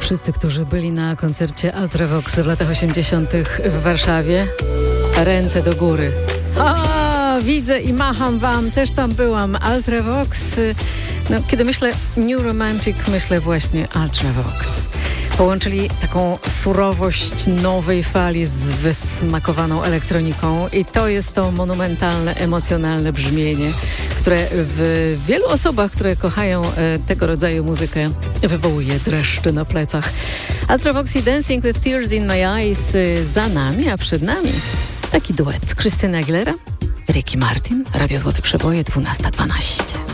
Wszyscy, którzy byli na koncercie Ultravox w latach 80. w Warszawie, ręce do góry. Widzę i macham wam, też tam byłam. Ultravox, kiedy myślę New Romantic, myślę właśnie Ultravox. Połączyli taką surowość nowej fali z wysmakowaną elektroniką i to jest to monumentalne, emocjonalne brzmienie, które w wielu osobach, które kochają tego rodzaju muzykę, wywołuje dreszcze na plecach. Ultravox i Dancing with Tears in My Eyes za nami, a przed nami taki duet. Christina Aguilera, Ricky Martin, Radio Złote Przeboje, 12:12.